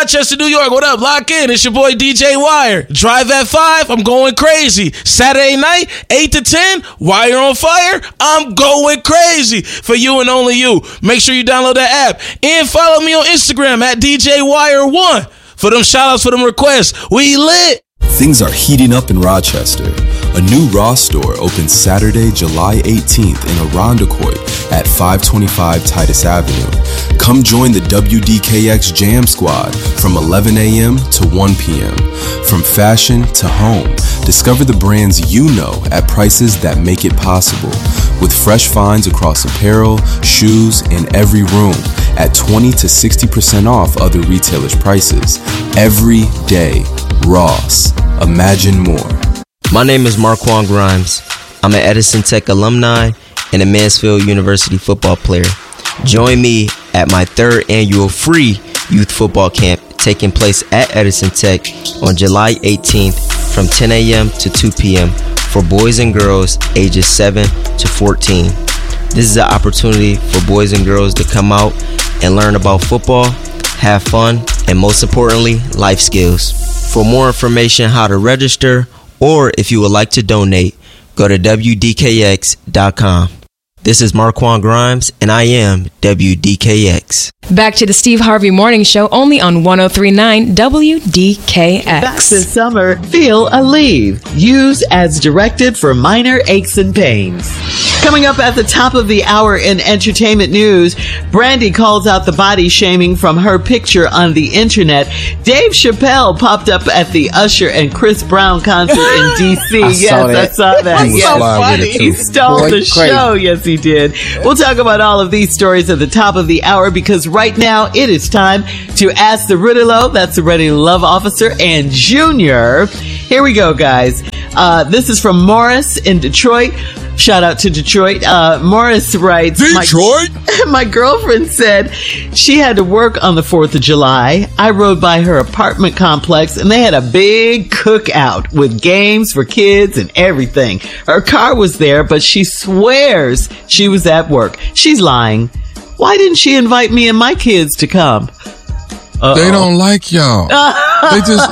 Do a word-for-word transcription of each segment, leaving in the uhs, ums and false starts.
Rochester, New York. What up? Lock in. It's your boy D J Wire. Drive at five. I'm going crazy. Saturday night, eight to ten. Wire on fire. I'm going crazy for you and only you. Make sure you download that app and follow me on Instagram at D J Wire one for them shout outs, for them requests. We lit. Things are heating up in Rochester. A new Raw store opens Saturday, July eighteenth in Irondequoit at five twenty-five Titus Avenue. Come join the W D K X Jam Squad from eleven a.m. to one p.m. From fashion to home, discover the brands you know at prices that make it possible. With fresh finds across apparel, shoes, and every room at twenty to sixty percent off other retailers' prices. Every day, Ross. Imagine more. My name is Marquand Grimes. I'm an Edison Tech alumni and a Mansfield University football player. Join me at my third annual free youth football camp taking place at Edison Tech on July eighteenth from ten a.m. to two p.m. for boys and girls ages seven to fourteen. This is an opportunity for boys and girls to come out and learn about football, have fun, and most importantly, life skills. For more information how to register, or if you would like to donate, go to W D K X dot com. This is Marquand Grimes, and I am W D K X. Back to the Steve Harvey Morning Show, only on one oh three point nine W D K X. Back this summer, feel Aleve. Use as directed for minor aches and pains. Coming up at the top of the hour in entertainment news, Brandy calls out the body shaming from her picture on the internet. Dave Chappelle popped up at the Usher and Chris Brown concert in D C. I yes, saw that. I saw that. He was yes, fly with it, too. He stole Boy, the crazy. show. Yes, he did. We'll talk about all of these stories at the top of the hour because right now it is time to ask the Riddilo. That's the Ready Love Officer and Junior. Here we go, guys. Uh, this is from Morris in Detroit. Shout out to Detroit. Uh, Morris writes, Detroit? My, my girlfriend said she had to work on the fourth of July. I rode by her apartment complex and they had a big cookout with games for kids and everything. Her car was there, but she swears she was at work. She's lying. Why didn't she invite me and my kids to come? Uh-oh. They don't like y'all. They just,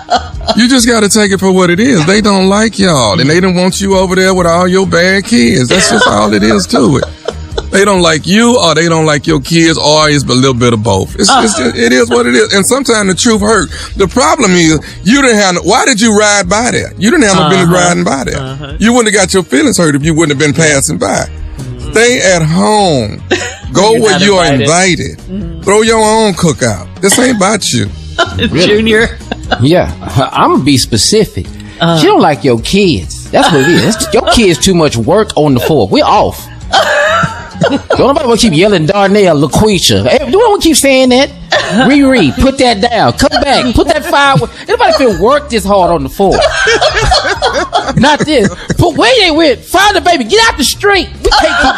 you just got to take it for what it is. They don't like y'all, and they don't want you over there with all your bad kids. That's just all it is to it. They don't like you, or they don't like your kids, or it's a little bit of both. It's, it's just, it is what it is. And sometimes the truth hurts. The problem is, you didn't have, why did you ride by there? You didn't have no uh-huh. business riding by there. Uh-huh. You wouldn't have got your feelings hurt if you wouldn't have been passing by. Mm-hmm. Stay at home. Go where you are invited. Mm-hmm. Throw your own cookout. This ain't about you. Really? Junior. Yeah, I'm gonna be specific. Uh, she don't like your kids. That's what it is. It's, your kids too much work on the fourth. We're off. Don't nobody want to keep yelling Darnell, LaQuisha. Hey, do want to keep saying that? Riri, put that down. Come back. Put that fire. Anybody feel work this hard on the fourth? Not this. But where they went? Find the baby. Get out the street. We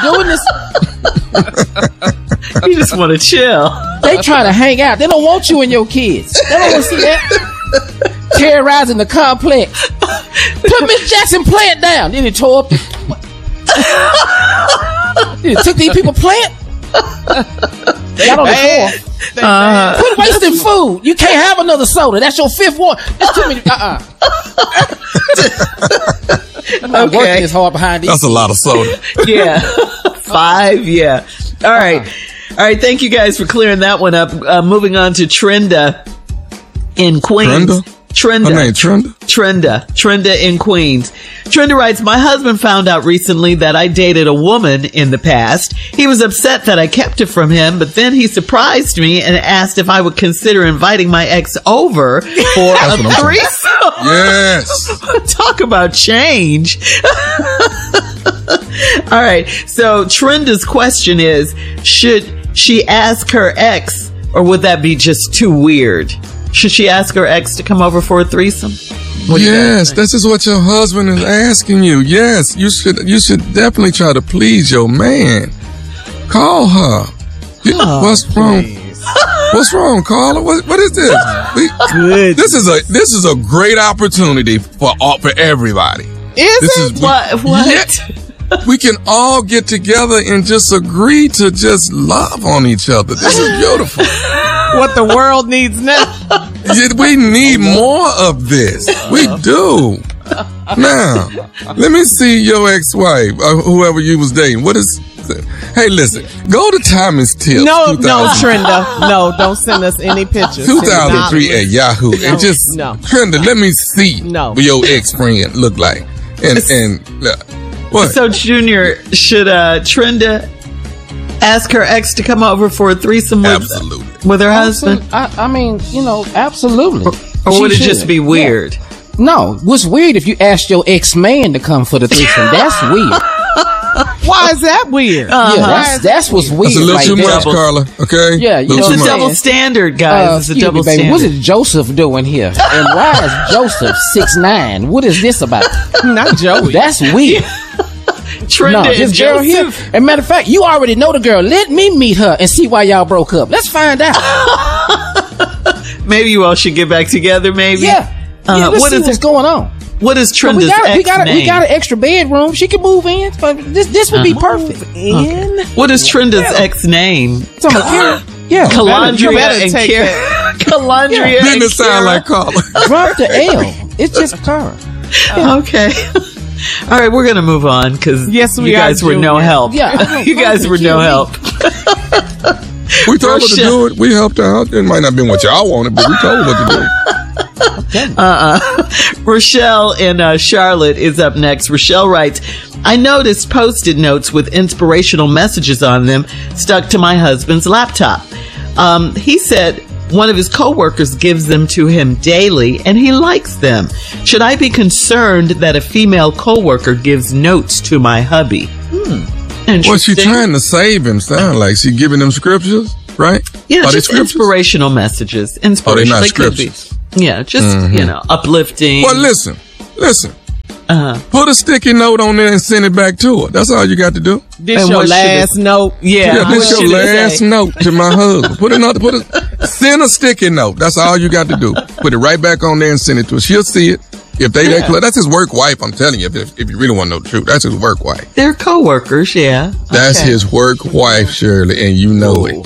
can't keep doing this. You just want to chill. They trying to hang out. They don't want you and your kids. They don't want to see that. Terrorizing the complex. Put Miss Jackson plant down. Then he tore up the... Then he took these people plant. Got on the floor. Uh, Quit wasting food. You can't have another soda. That's your fifth one. That's too many. Uh-uh. I'm Okay. working this hard behind these. That's a lot of soda. Yeah. Five, yeah. All right. All right, thank you guys for clearing that one up. Uh, moving on to Trenda in Queens. Trenda? Trenda. Her name Trenda? Trenda. Trenda in Queens. Trenda writes, my husband found out recently that I dated a woman in the past. He was upset that I kept it from him, but then he surprised me and asked if I would consider inviting my ex over for a threesome. Yes. Talk about change. All right. So Trenda's question is, should she ask her ex, or would that be just too weird? Should she ask her ex to come over for a threesome? What Yes, this is what your husband is asking you. Yes, you should you should definitely try to please your man. Call her. You- Oh, What's wrong? What's wrong, Carla? What what is this? We, Good. this is a this is a great opportunity for all, for everybody. Is This it? is- what? What? Yeah. We can all get together and just agree to just love on each other. This is beautiful. what the world needs now. We need more of this. We do. Now, let me see your ex-wife, or whoever you was dating. What is... Hey, listen. Go to Tommy's Tips. No, no, Trenda. No, don't send us any pictures. two thousand three at Yahoo. No, and just, no. Trenda, let me see no. what your ex-friend look like. And, and uh, what? So, Junior, should uh, Trenda ask her ex to come over for a threesome with, absolutely. with her husband? I, I mean, you know, absolutely. Or, or would it She just should. be weird? Yeah. No, what's weird if you asked your ex-man to come for the threesome? That's weird. Why is that weird? Uh-huh. Yeah, that's, that's what's weird. That's a little right too there. much, Carla. Okay? Yeah, you little know It's too a much. double standard, guys. Uh, it's a excuse double me, baby. standard. What is Joseph doing here? And why is Joseph six nine? What is this about? Not Joey. That's weird. Trenda No, and this girl here. Joseph. And matter of fact, you already know the girl. Let me meet her and see why y'all broke up. Let's find out. Maybe you all should get back together, maybe? Yeah. Uh, yeah let's what see is what's it? going on. What is But Trenda's we got, ex we got, name? we got an extra bedroom. She can move in. But this, this would be Uh, perfect. In. What is Trenda's ex name? Talking about Karen. Yeah. Calandria you better and take Karen. Calandria Didn't and it sound Kara. like Carla? Drop the L. It's just Karen. Okay. All right, we're going to move on because Yes, we you guys are, were no Junior. help. Yeah. You guys were no help. We told her to Rochelle. do it. We helped her out. It might not have been what y'all wanted, but we told her what to do. Uh-uh. Rochelle in uh, Charlotte is up next. Rochelle writes, I noticed Post-it notes with inspirational messages on them stuck to my husband's laptop. Um, he said one of his coworkers gives them to him daily and he likes them. Should I be concerned that a female coworker gives notes to my hubby? Hmm. What's she Interesting. trying to save him? Sound like she giving them scriptures, right? Yeah, Are they just scriptures? inspirational messages. Inspirational. Oh, they're not could be. scriptures. Yeah, just, Mhm. you know, uplifting. Well, listen, listen. Uh-huh. Put a sticky note on there and send it back to her. That's all you got to do. This And your what should last it- note. Yeah, Yeah, what this your should it last say? note to my husband. Put another, put a, send a sticky note. That's all you got to do. Put it right back on there and send it to her. She'll see it. If they that close, that's his work wife. I'm telling you, if, if you really want to know the truth, that's his work wife. They're coworkers, yeah. That's Okay. his work wife, Shirley, and you know it.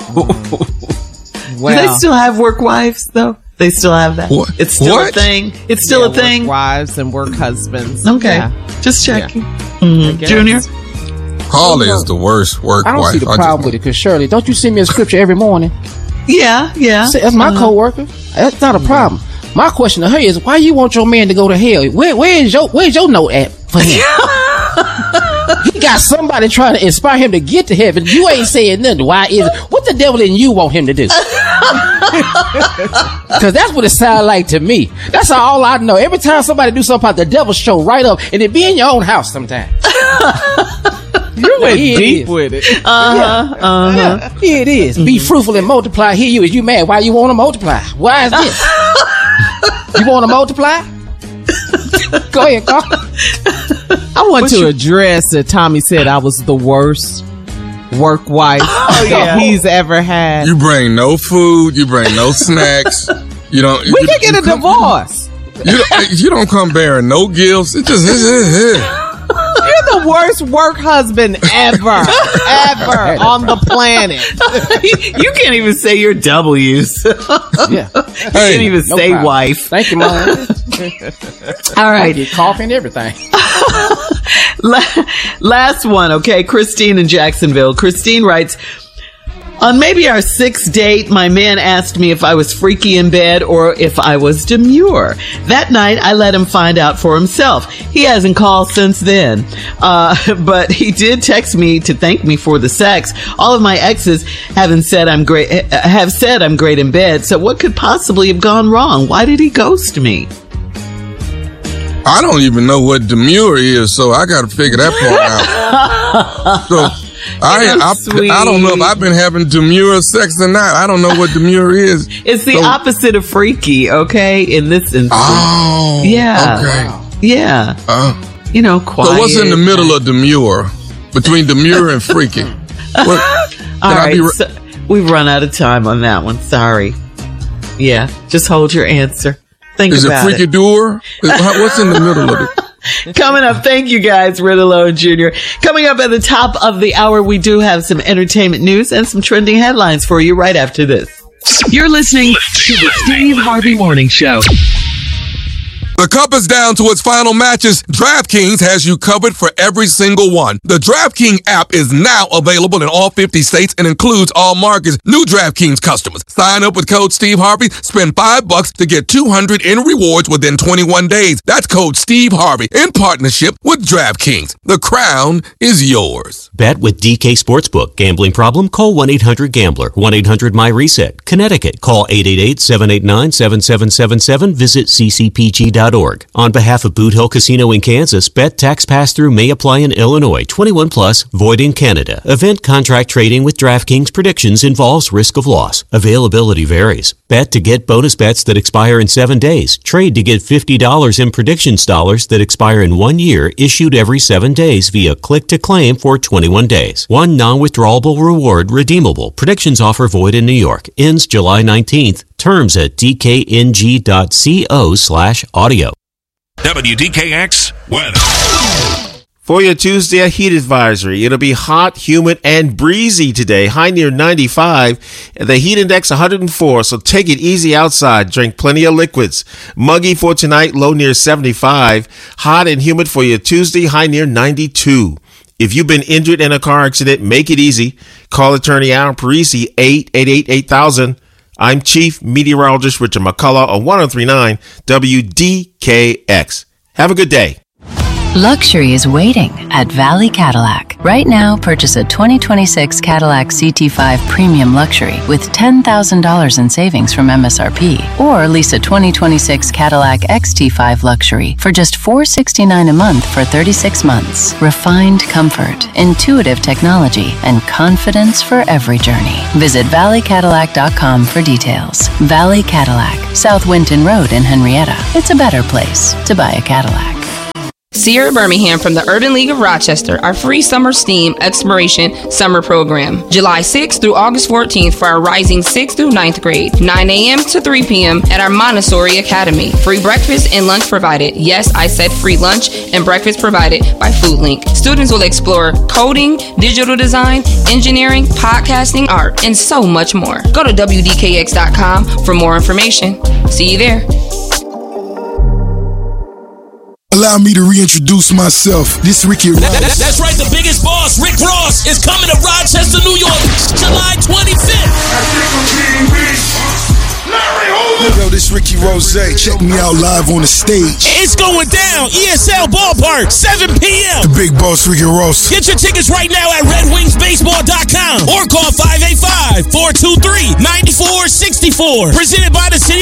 Wow. Do they still have work wives, though? They still have that? What? It's still What? a thing? It's still Yeah, a thing? Work wives and work husbands. Okay. Yeah. Just checking. I Mhm. guess. Junior? Carla is the worst work I don't wife. see the I problem just- with it because Shirley, don't you send me a scripture every morning? Yeah, yeah. Say, That's my Uh-huh. coworker. That's not a problem. My question to her is, why you want your man to go to hell? Where, where is your Where's your note at for him? He got somebody trying to inspire him to get to heaven. You ain't saying nothing. Why is it? What the devil in you want him to do? Because that's what it sounds like to me. That's all I know. Every time somebody do something about the devil, show right up, and it be in your own house sometimes. You went Here it deep is. with it. Uh-huh. Uh-huh. Yeah, here it is. Be fruitful and multiply. Here you is. You mad? Why you want to multiply? Why is this? You want to multiply? Go ahead, Carl. I want What to you- address that Tommy said I was the worst work wife Oh, yeah. he's ever had. You bring no food. You bring no snacks. You don't. we you, can get you a come- divorce. You don't, you don't come bearing no gifts. It just. You're the worst work husband ever, ever on the planet. You can't even say your W's. You Yeah. can't even No say problem. wife. Thank you, Mom. All I right. get coffee and everything. La- Last one, okay? Christine in Jacksonville. Christine writes, on maybe our sixth date, my man asked me if I was freaky in bed or if I was demure. That night, I let him find out for himself. He hasn't called since then. Uh, but he did text me to thank me for the sex. All of my exes haven't said I'm great, have said I'm great in bed. So what could possibly have gone wrong? Why did he ghost me? I don't even know what demure is, so I got to figure that part out. So I, You're I, sweet. I don't know if I've been having demure sex or not. I don't know what demure is. It's the So- opposite of freaky, okay? In this instance. Oh, Yeah. Okay. Yeah. Uh, You know, quiet. so what's in the middle of demure? Between demure and freaky? What, can All I right. be re- So we've run out of time on that one. Sorry. Yeah. Just hold your answer. Think is it about freaky it. doer? Is- What's in the middle of it? Coming up, thank you guys, Riddle and Junior Coming up at the top of the hour, we do have some entertainment news and some trending headlines for you right after this. You're listening to the Steve Harvey Morning Show. The cup is down to its final matches. DraftKings has you covered for every single one. The DraftKings app is now available in all fifty states and includes all markets. New DraftKings customers. Sign up with code Steve Harvey. Spend five bucks to get two hundred in rewards within twenty-one days. That's code Steve Harvey in partnership with DraftKings. The crown is yours. Bet with D K Sportsbook. Gambling problem? Call one eight hundred gambler. one eight hundred my reset. Connecticut. Call eight eight eight, seven eight nine, seven seven seven seven. Visit c c p g dot org. On behalf of Boot Hill Casino in Kansas, bet tax pass-through may apply in Illinois. twenty-one plus, void in Canada. Event contract trading with DraftKings predictions involves risk of loss. Availability varies. Bet to get bonus bets that expire in seven days. Trade to get fifty dollars in predictions dollars that expire in one year, issued every seven days via click-to-claim for twenty-one days. One non-withdrawable reward redeemable. Predictions offer void in New York. Ends July nineteenth. Terms at d k n g dot co slash audio. W D K X weather. For your Tuesday, a heat advisory. It'll be hot, humid, and breezy today. High near ninety-five. The heat index one hundred four, so take it easy outside. Drink plenty of liquids. Muggy for tonight, low near seventy-five. Hot and humid for your Tuesday, high near ninety-two. If you've been injured in a car accident, make it easy. Call attorney Aaron Parisi, eight eight eight, eight thousand. I'm Chief Meteorologist Richard McCullough on one oh three point nine W D K X. Have a good day. Luxury is waiting at Valley Cadillac. Right now, purchase a twenty twenty-six Cadillac C T five Premium Luxury with ten thousand dollars in savings from M S R P. Or lease a twenty twenty-six Cadillac X T five Luxury for just four hundred sixty-nine dollars a month for thirty-six months. Refined comfort, intuitive technology, and confidence for every journey. Visit valley cadillac dot com for details. Valley Cadillac, South Winton Road in Henrietta. It's a better place to buy a Cadillac. Sierra Birmingham from the Urban League of Rochester, our free summer STEAM exploration summer program. July sixth through August fourteenth for our rising sixth through ninth grade, nine a.m. to three p.m. at our Montessori Academy. Free breakfast and lunch provided. Yes, I said free lunch and breakfast provided by FoodLink. Students will explore coding, digital design, engineering, podcasting, art, and so much more. Go to W D K X dot com for more information. See you there. Allow me to reintroduce myself. This Ricky Ross. That, that, that's right, the biggest boss, Rick Ross, is coming to Rochester, New York, July twenty-fifth. Yo, this Ricky Rose. Check me out live on the stage. It's going down. E S L Ballpark, seven p.m. The big boss, Ricky Ross. Get your tickets right now at red wings baseball dot com or call five eight five, four two three, nine four six four. Presented by the City